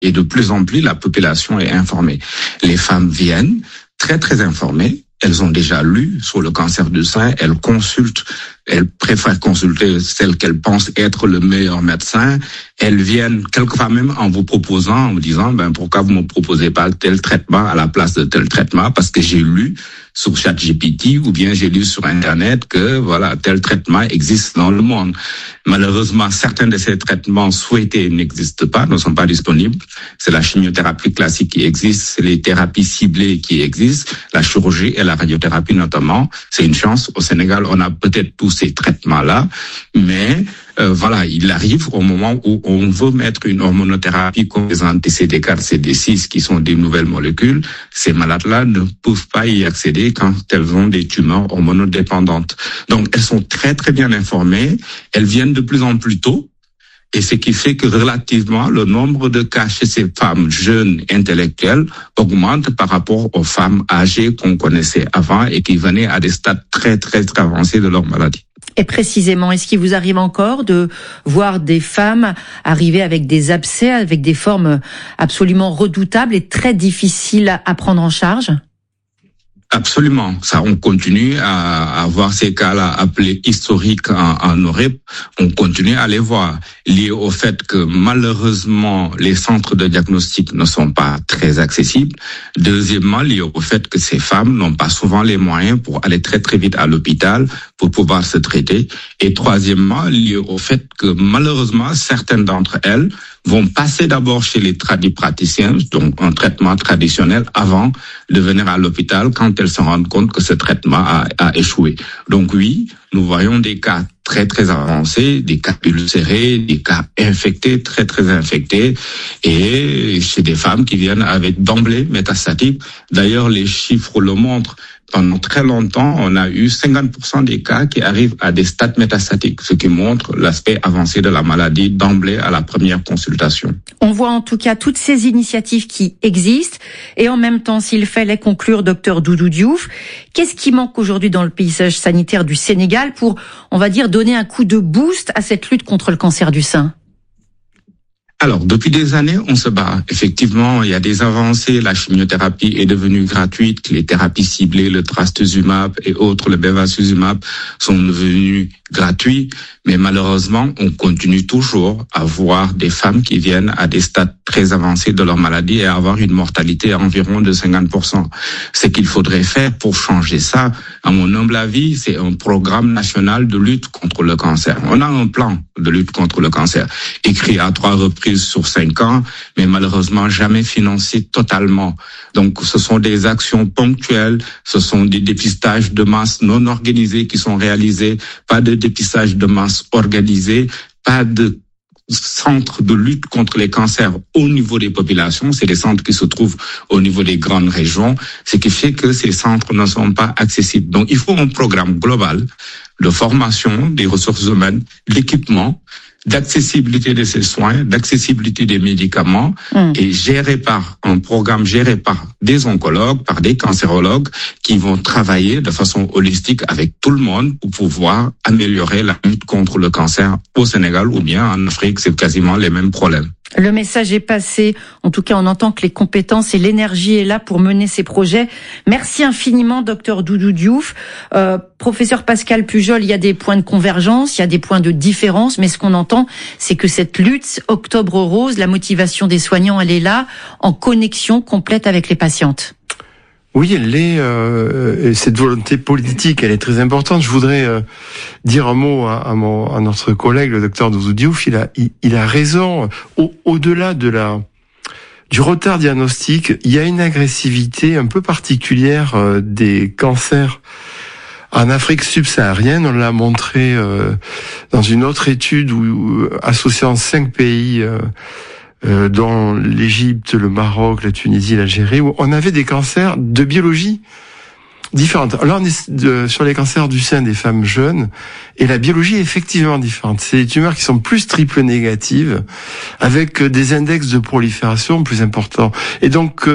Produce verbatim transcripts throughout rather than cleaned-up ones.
Et de plus en plus, la population est informée. Les femmes viennent très, très informées. Elles ont déjà lu sur le cancer du sein, elles consultent, elles préfèrent consulter celle qu'elles pensent être le meilleur médecin. Elles viennent quelquefois même en vous proposant, en vous disant, ben, pourquoi vous me proposez pas tel traitement à la place de tel traitement? Parce que j'ai lu sur ChatGPT ou bien j'ai lu sur Internet que, voilà, tel traitement existe dans le monde. Malheureusement, certains de ces traitements souhaités n'existent pas, ne sont pas disponibles. C'est la chimiothérapie classique qui existe, c'est les thérapies ciblées qui existent, la chirurgie et la radiothérapie notamment. C'est une chance. Au Sénégal, on a peut-être tous ces traitements-là, mais euh, voilà, il arrive au moment où on veut mettre une hormonothérapie comme les anti-C D quatre, C D six, qui sont des nouvelles molécules. Ces malades-là ne peuvent pas y accéder quand elles ont des tumeurs hormonodépendantes. Donc, elles sont très, très bien informées. Elles viennent de plus en plus tôt. Et ce qui fait que relativement, le nombre de cas chez ces femmes jeunes intellectuelles augmente par rapport aux femmes âgées qu'on connaissait avant et qui venaient à des stades très, très, très avancés de leur maladie. Et précisément, est-ce qu'il vous arrive encore de voir des femmes arriver avec des abcès, avec des formes absolument redoutables et très difficiles à prendre en charge ? Absolument. Ça, on continue à avoir ces cas-là appelés historiques en, en Europe. On continue à les voir, liés au fait que malheureusement, les centres de diagnostic ne sont pas très accessibles. Deuxièmement, lié au fait que ces femmes n'ont pas souvent les moyens pour aller très très vite à l'hôpital pour pouvoir se traiter. Et troisièmement, lié au fait que malheureusement, certaines d'entre elles vont passer d'abord chez les tradipraticiens, donc un traitement traditionnel, avant de venir à l'hôpital quand elles se rendent compte que ce traitement a, a échoué. Donc oui, nous voyons des cas très très avancés, des cas ulcérés, des cas infectés, très très infectés, et chez des femmes qui viennent avec d'emblée métastatique. D'ailleurs, les chiffres le montrent. Pendant très longtemps, on a eu cinquante pour cent des cas qui arrivent à des stades métastatiques, ce qui montre l'aspect avancé de la maladie d'emblée à la première consultation. On voit en tout cas toutes ces initiatives qui existent et en même temps, s'il fallait conclure, docteur Doudou Diouf, qu'est-ce qui manque aujourd'hui dans le paysage sanitaire du Sénégal pour, on va dire, donner un coup de boost à cette lutte contre le cancer du sein ? Alors, depuis des années, on se bat. Effectivement, il y a des avancées. La chimiothérapie est devenue gratuite. Les thérapies ciblées, le trastuzumab et autres, le bevacizumab, sont devenus gratuits. Mais malheureusement, on continue toujours à voir des femmes qui viennent à des stades très avancés de leur maladie et à avoir une mortalité environ de cinquante pour cent. Ce qu'il faudrait faire pour changer ça, à mon humble avis, c'est un programme national de lutte contre le cancer. On a un plan de lutte contre le cancer, écrit à trois reprises sur cinq ans, mais malheureusement jamais financé totalement. Donc, ce sont des actions ponctuelles, ce sont des dépistages de masse non organisés qui sont réalisés, pas de dépistage de masse organisé, pas de centres de lutte contre les cancers au niveau des populations. C'est des centres qui se trouvent au niveau des grandes régions, ce qui fait que ces centres ne sont pas accessibles. Donc, il faut un programme global de formation des ressources humaines, d'équipement, d'accessibilité de ces soins, d'accessibilité des médicaments, mmh. et géré par un programme géré par des oncologues, par des cancérologues qui vont travailler de façon holistique avec tout le monde pour pouvoir améliorer la lutte contre le cancer au Sénégal ou bien en Afrique, c'est quasiment les mêmes problèmes. Le message est passé. En tout cas, on entend que les compétences et l'énergie est là pour mener ces projets. Merci infiniment, docteur Doudou Diouf. Euh, professeur Pascal Pujol, il y a des points de convergence, il y a des points de différence, mais ce qu'on entend, c'est que cette lutte Octobre Rose, la motivation des soignants, elle est là, en connexion complète avec les patientes. Oui, elle est. Euh, cette volonté politique, elle est très importante. Je voudrais euh, dire un mot à, à, mon, à notre collègue, le docteur Doudou Diouf. Il a, il, il a raison. Au, au-delà de la du retard diagnostique, il y a une agressivité un peu particulière euh, des cancers en Afrique subsaharienne. On l'a montré euh, dans une autre étude où, où associant cinq pays. Euh, Euh, dans l'Égypte, le Maroc, la Tunisie, l'Algérie, où on avait des cancers de biologie différente. Là, on est de, sur les cancers du sein des femmes jeunes, et la biologie est effectivement différente. C'est des tumeurs qui sont plus triple négatives, avec des index de prolifération plus importants. Et donc,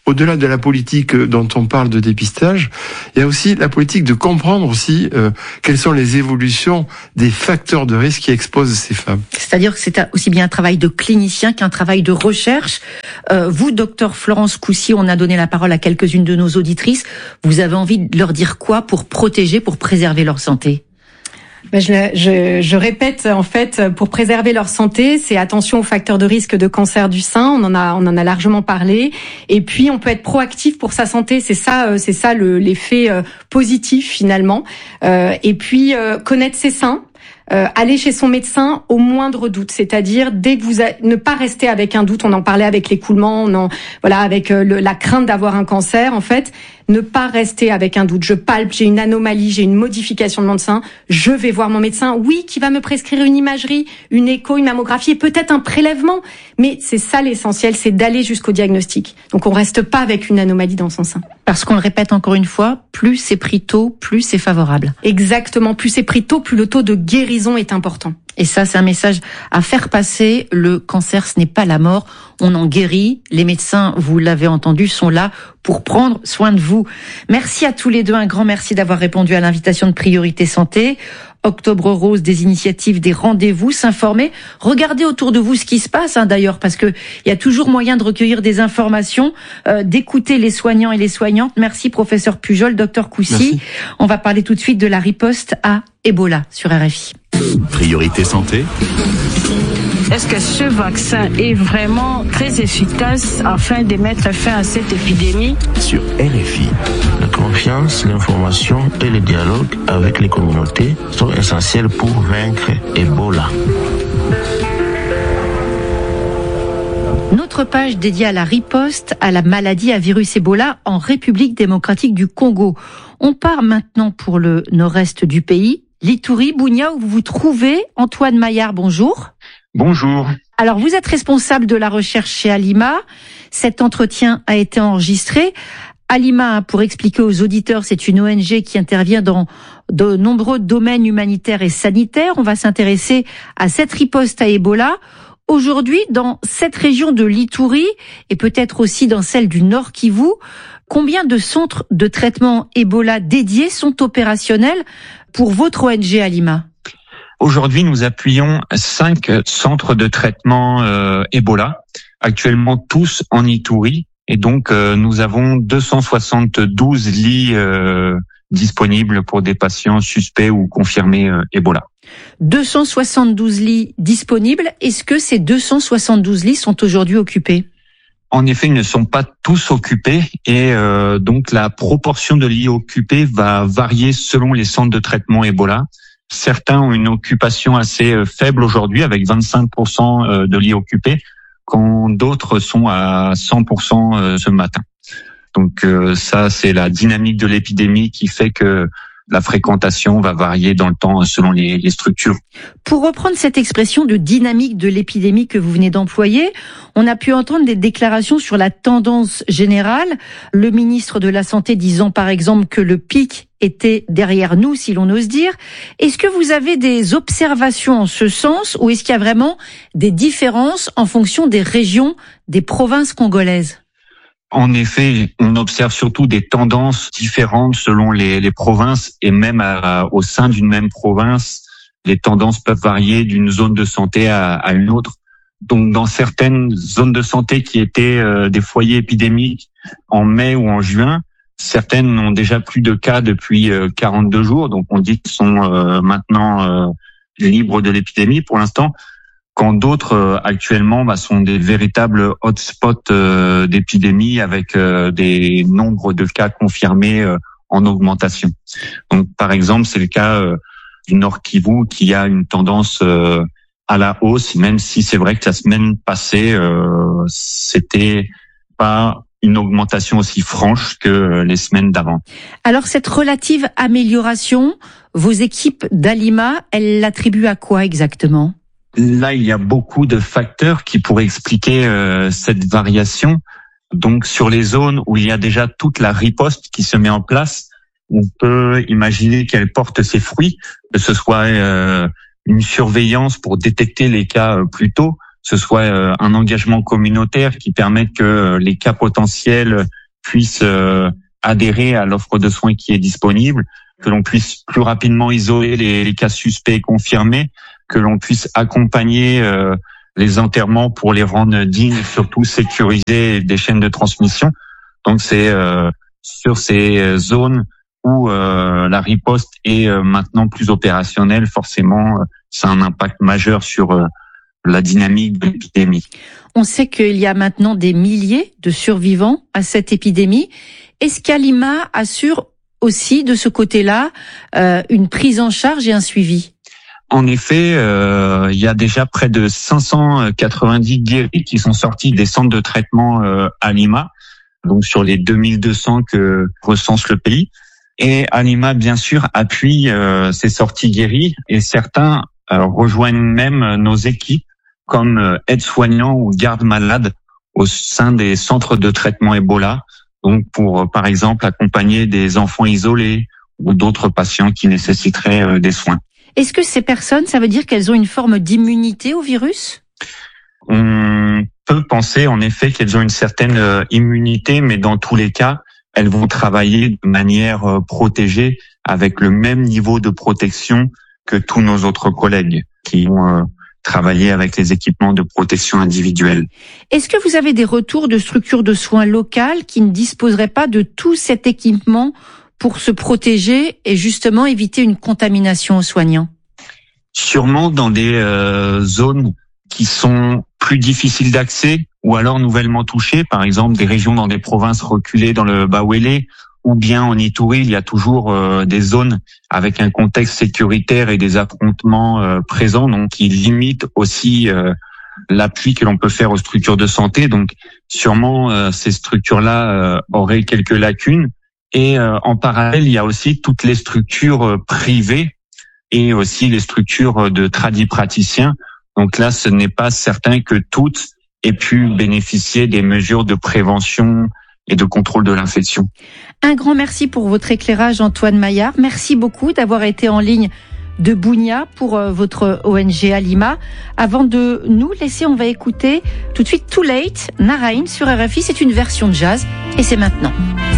au-delà de la politique dont on parle de dépistage, il y a aussi la politique de comprendre aussi euh, quelles sont les évolutions des facteurs de risque qui exposent ces femmes. C'est-à-dire que c'est aussi bien un travail de clinicien qu'un travail de recherche. Euh, vous, docteur Florence Coucy, on a donné la parole à quelques-unes de nos auditrices. Vous avez envie de leur dire quoi pour protéger, pour préserver leur santé ? Ben je, je, je répète, en fait, pour préserver leur santé, c'est attention aux facteurs de risque de cancer du sein. On en a, on en a largement parlé. Et puis, on peut être proactif pour sa santé. C'est ça, c'est ça le, l'effet positif finalement. Euh, et puis, euh, connaître ses seins. Euh, aller chez son médecin au moindre doute, c'est-à-dire dès que vous a... ne pas rester avec un doute. On en parlait avec l'écoulement, on en voilà avec euh, le, la crainte d'avoir un cancer. En fait, ne pas rester avec un doute. Je palpe, j'ai une anomalie, j'ai une modification de mon sein. Je vais voir mon médecin. Oui, qui va me prescrire une imagerie, une écho, une mammographie et peut-être un prélèvement. Mais c'est ça l'essentiel, c'est d'aller jusqu'au diagnostic. Donc on reste pas avec une anomalie dans son sein. Parce qu'on le répète encore une fois, plus c'est pris tôt, plus c'est favorable. Exactement, plus c'est pris tôt, plus le taux de guérison est important. Et ça, c'est un message à faire passer. Le cancer, ce n'est pas la mort. On en guérit. Les médecins, vous l'avez entendu, sont là pour prendre soin de vous. Merci à tous les deux. Un grand merci d'avoir répondu à l'invitation de Priorité Santé. Octobre Rose, des initiatives, des rendez-vous, s'informer. Regardez autour de vous ce qui se passe, hein, d'ailleurs, parce que il y a toujours moyen de recueillir des informations, euh, d'écouter les soignants et les soignantes. Merci, professeur Pujol, docteur Coucy. On va parler tout de suite de la riposte à Ebola sur R F I. Priorité Santé. Est-ce que ce vaccin est vraiment très efficace afin de mettre fin à cette épidémie? Sur R F I. La confiance, l'information et le dialogue avec les communautés sont essentiels pour vaincre Ebola. Notre page dédiée à la riposte à la maladie à virus Ebola en République démocratique du Congo. On part maintenant pour le nord-est du pays. L'Ituri, Bunia, où vous vous trouvez. Antoine Maillard, bonjour. Bonjour. Alors, vous êtes responsable de la recherche chez Alima. Cet entretien a été enregistré. Alima, pour expliquer aux auditeurs, c'est une O N G qui intervient dans de nombreux domaines humanitaires et sanitaires. On va s'intéresser à cette riposte à Ebola. Aujourd'hui, dans cette région de l'Ituri, et peut-être aussi dans celle du Nord Kivu, combien de centres de traitement Ebola dédiés sont opérationnels pour votre O N G Alima? Aujourd'hui, nous appuyons cinq centres de traitement euh, Ebola, actuellement tous en Ituri, et donc euh, nous avons deux cent soixante-douze lits euh, disponibles pour des patients suspects ou confirmés euh, Ebola. deux cent soixante-douze lits disponibles. Est-ce que ces deux cent soixante-douze lits sont aujourd'hui occupés? En effet, ils ne sont pas tous occupés et euh, donc la proportion de lits occupés va varier selon les centres de traitement Ebola. Certains ont une occupation assez faible aujourd'hui avec vingt-cinq pour cent de lits occupés, quand d'autres sont à cent pour cent ce matin. Donc euh, ça, c'est la dynamique de l'épidémie qui fait que la fréquentation va varier dans le temps selon les, les structures. Pour reprendre cette expression de dynamique de l'épidémie que vous venez d'employer, on a pu entendre des déclarations sur la tendance générale. Le ministre de la Santé disant par exemple que le pic était derrière nous, si l'on ose dire. Est-ce que vous avez des observations en ce sens ou est-ce qu'il y a vraiment des différences en fonction des régions, des provinces congolaises ? En effet, on observe surtout des tendances différentes selon les, les provinces et même à, au sein d'une même province, les tendances peuvent varier d'une zone de santé à, à une autre. Donc, dans certaines zones de santé qui étaient euh, des foyers épidémiques en mai ou en juin, certaines ont déjà plus de cas depuis euh, quarante-deux jours. Donc, on dit qu'ils sont euh, maintenant euh, libres de l'épidémie pour l'instant. Quand d'autres euh, actuellement bah, sont des véritables hotspots euh, d'épidémie avec euh, des nombres de cas confirmés euh, en augmentation. Donc par exemple, c'est le cas euh, du Nord Kivu qui a une tendance euh, à la hausse, même si c'est vrai que la semaine passée, euh, c'était pas une augmentation aussi franche que les semaines d'avant. Alors cette relative amélioration, vos équipes d'Alima, elles l'attribuent à quoi exactement ? Là, il y a beaucoup de facteurs qui pourraient expliquer euh, cette variation. Donc, sur les zones où il y a déjà toute la riposte qui se met en place, on peut imaginer qu'elle porte ses fruits, que ce soit euh, une surveillance pour détecter les cas plus tôt, ce soit euh, un engagement communautaire qui permette que euh, les cas potentiels puissent euh, adhérer à l'offre de soins qui est disponible, que l'on puisse plus rapidement isoler les, les cas suspects et confirmés, que l'on puisse accompagner euh, les enterrements pour les rendre dignes et surtout sécuriser des chaînes de transmission. Donc c'est euh, sur ces zones où euh, la riposte est euh, maintenant plus opérationnelle, forcément, euh, ça a un impact majeur sur euh, la dynamique de l'épidémie. On sait qu'il y a maintenant des milliers de survivants à cette épidémie. Est-ce qu'Alima assure aussi de ce côté-là euh, une prise en charge et un suivi? En effet, euh, il y a déjà près de cinq cent quatre-vingt-dix guéris qui sont sortis des centres de traitement euh, Alima, donc sur les deux mille deux cents que recense le pays. Et Alima, bien sûr, appuie euh, ces sorties guéries et certains euh, rejoignent même nos équipes comme euh, aides-soignants ou gardes-malades au sein des centres de traitement Ebola, donc pour, euh, par exemple, accompagner des enfants isolés ou d'autres patients qui nécessiteraient euh, des soins. Est-ce que ces personnes, ça veut dire qu'elles ont une forme d'immunité au virus? On peut penser en effet qu'elles ont une certaine euh, immunité, mais dans tous les cas, elles vont travailler de manière euh, protégée avec le même niveau de protection que tous nos autres collègues qui ont euh, travaillé avec les équipements de protection individuelle. Est-ce que vous avez des retours de structures de soins locales qui ne disposeraient pas de tout cet équipement pour se protéger et justement éviter une contamination aux soignants? Sûrement dans des euh, zones qui sont plus difficiles d'accès ou alors nouvellement touchées, par exemple des régions dans des provinces reculées dans le Bawele ou bien en Ituri, il y a toujours euh, des zones avec un contexte sécuritaire et des affrontements euh, présents, donc qui limitent aussi euh, l'appui que l'on peut faire aux structures de santé. Donc sûrement euh, ces structures-là euh, auraient quelques lacunes. Et euh, en parallèle, il y a aussi toutes les structures euh, privées et aussi les structures de tradipraticiens. Donc là, ce n'est pas certain que toutes aient pu bénéficier des mesures de prévention et de contrôle de l'infection. Un grand merci pour votre éclairage, Antoine Maillard. Merci beaucoup d'avoir été en ligne de Bunia pour euh, votre O N G Alima. Avant de nous laisser, on va écouter tout de suite Too Late, Narain sur R F I. C'est une version de jazz et c'est maintenant.